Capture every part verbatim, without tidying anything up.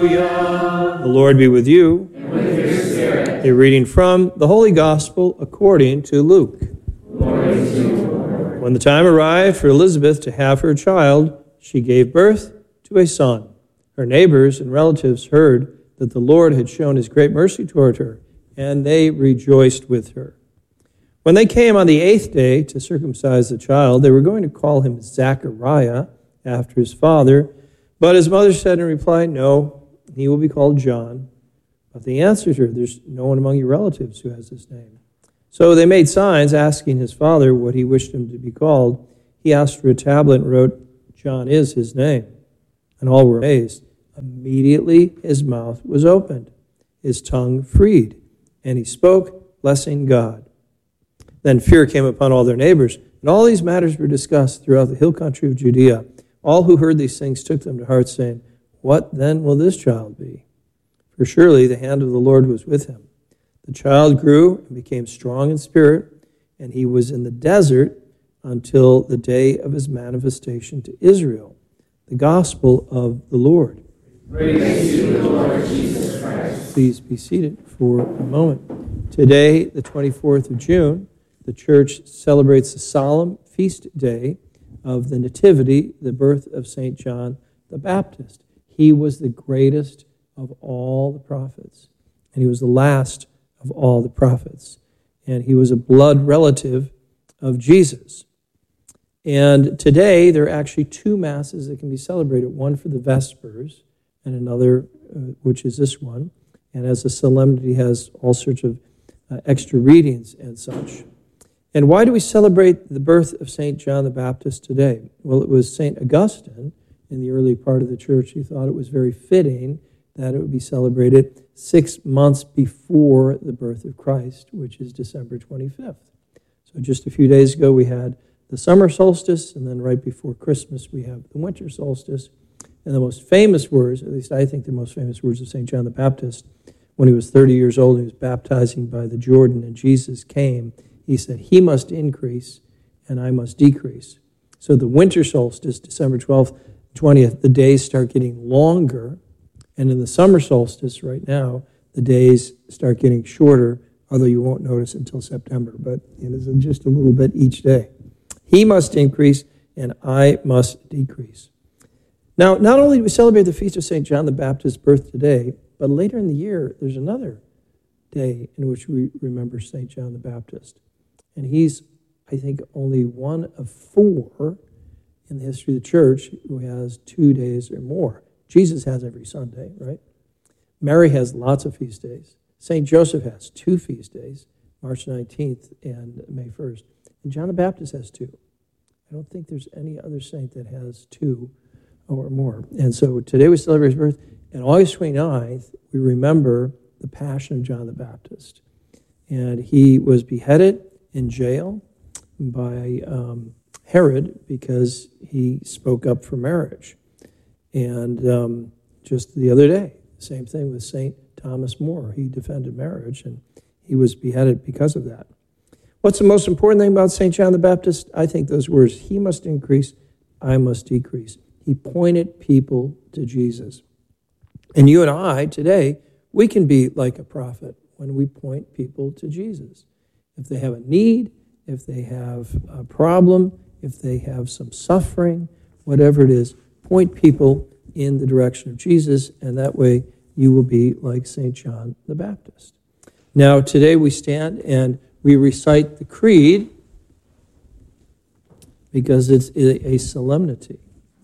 Alleluia. The Lord be with you. And with your spirit. A reading from the Holy Gospel according to Luke. Glory to you, Lord. When the time arrived for Elizabeth to have her child, she gave birth to a son. Her neighbors and relatives heard that the Lord had shown his great mercy toward her, and they rejoiced with her. When they came on the eighth day to circumcise the child, they were going to call him Zachariah after his father, but his mother said in reply, "No, he will be called John." But they answered her, "There's no one among your relatives who has this name." So they made signs asking his father what he wished him to be called. He asked for a tablet and wrote, "John is his name." And all were amazed. Immediately his mouth was opened, his tongue freed, and he spoke, blessing God. Then fear came upon all their neighbors, and all these matters were discussed throughout the hill country of Judea. All who heard these things took them to heart, saying, "What then will this child be?" For surely the hand of the Lord was with him. The child grew and became strong in spirit, and he was in the desert until the day of his manifestation to Israel. The gospel of the Lord. Praise to the Lord Jesus Christ. Please be seated for a moment. Today, the twenty-fourth of June, the church celebrates the solemn feast day of the Nativity, the birth of Saint John the Baptist. He was the greatest of all the prophets, and he was the last of all the prophets, and he was a blood relative of Jesus. And today, there are actually two masses that can be celebrated, one for the Vespers and another, uh, which is this one, and as a solemnity has all sorts of uh, extra readings and such. And why do we celebrate the birth of Saint John the Baptist today? Well, it was Saint Augustine in the early part of the church who thought it was very fitting that it would be celebrated six months before the birth of Christ, which is December twenty-fifth. So just a few days ago we had the summer solstice, and then right before Christmas we have the winter solstice. And the most famous words, at least I think the most famous words of Saint John the Baptist, when he was thirty years old, he was baptizing by the Jordan, and Jesus came. He said, "He must increase, and I must decrease." So the winter solstice, December twelfth, twentieth, the days start getting longer. And in the summer solstice right now, the days start getting shorter, although you won't notice until September. But it is just a little bit each day. He must increase, and I must decrease. Now, not only do we celebrate the feast of Saint John the Baptist's birth today, but later in the year, there's another day in which we remember Saint John the Baptist. And he's, I think, only one of four in the history of the church who has two days or more. Jesus has every Sunday, right? Mary has lots of feast days. Saint Joseph has two feast days, March nineteenth and May first. And John the Baptist has two. I don't think there's any other saint that has two or more. And so today we celebrate his birth. And August twenty-ninth, we remember the Passion of John the Baptist. And he was beheaded in jail by um, Herod because he spoke up for marriage. And um, just the other day, same thing with Saint Thomas More. He defended marriage, and he was beheaded because of that. What's the most important thing about Saint John the Baptist? I think those words, "He must increase, I must decrease." He pointed people to Jesus. And you and I, today, we can be like a prophet when we point people to Jesus. If they have a need, if they have a problem, if they have some suffering, whatever it is, point people in the direction of Jesus, and that way you will be like Saint John the Baptist. Now, today we stand and we recite the Creed because it's a solemnity.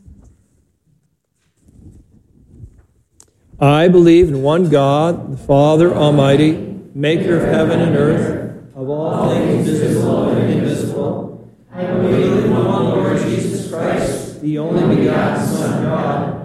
I believe in one God, the Father Almighty, maker of heaven and earth, of all things visible and invisible. I believe in one Lord Jesus Christ, the only begotten Son of God,